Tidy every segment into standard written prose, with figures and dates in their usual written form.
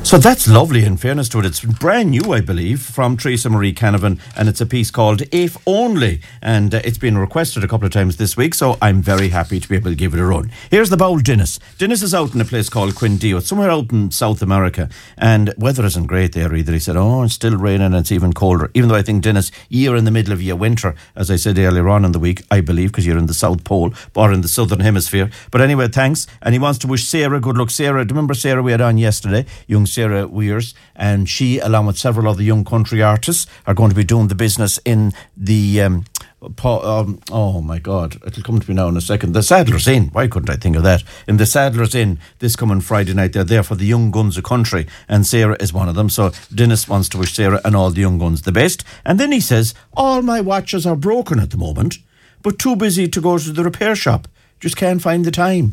So that's lovely, in fairness to it. It's brand new, I believe, from Teresa Marie Canavan, and it's a piece called If Only, and it's been requested a couple of times this week, so I'm very happy to be able to give it a run. Here's the bowl, Dennis. Dennis is out in a place called Quindío. It's somewhere out in South America, and weather isn't great there either. He said, it's still raining and it's even colder, even though I think, Dennis, you're in the middle of your winter, as I said earlier on in the week, I believe, because you're in the South Pole, or in the Southern Hemisphere. But anyway, thanks, and he wants to wish Sarah good luck. Sarah, do you remember Sarah we had on yesterday? Young Sarah Weirs, and she, along with several other young country artists, are going to be doing the business in the oh my God, it'll come to me now in a second, the Sadler's Inn. Why couldn't I think of that? In the Sadler's Inn this coming Friday night. They're there for the young guns of country, and Sarah is one of them. So Dennis wants to wish Sarah and all the young guns the best. And then he says, all my watches are broken at the moment, but too busy to go to the repair shop. Just can't find the time.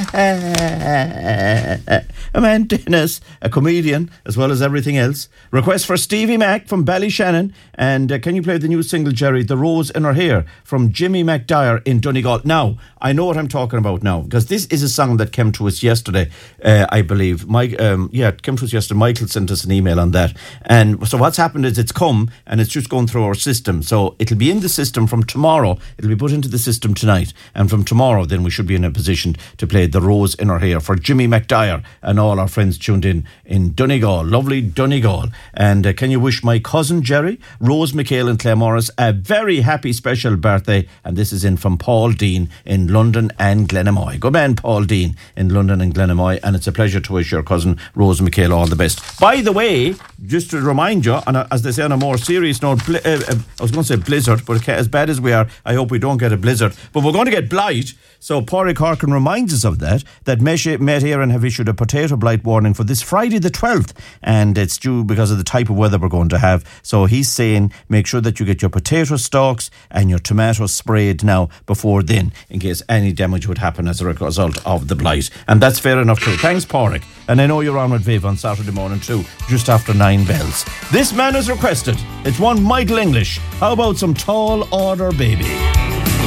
A man, Dennis, a comedian, as well as everything else. Request for Stevie Mac from Ballyshannon. And can you play the new single, Jerry, The Rose in Her Hair, from Jimmy McDyer in Donegal? Now, I know what I'm talking about now, because this is a song that came to us yesterday, I believe. It came to us yesterday. Michael sent us an email on that. And so what's happened is it's come, and it's just going through our system. So it'll be in the system from tomorrow. It'll be put into the system tonight. And from tomorrow, then we should be in a position to play The Rose in Her Hair for Jimmy McDyer and all our friends tuned in Donegal, lovely Donegal. And can you wish my cousin Jerry, Rose McHale and Claire Morris, a very happy special birthday? And this is in from Paul Dean in London and Glenamoy. Good man, Paul Dean in London and Glenamoy, and it's a pleasure to wish your cousin Rose McHale all the best. By the way, just to remind you, and as they say on a more serious note, I was going to say blizzard, but as bad as we are, I hope we don't get a blizzard, but we're going to get blight. So Pádraig Harkin reminds us of that Met Éireann have issued a potato blight warning for this Friday the 12th, and it's due because of the type of weather we're going to have. So he's saying make sure that you get your potato stalks and your tomatoes sprayed now before then, in case any damage would happen as a result of the blight. And that's fair enough too. Thanks, Pádraig. And I know you're on with Viv on Saturday morning too, just after 9 bells. This man has requested, it's one Michael English. How about some Tall Order Baby?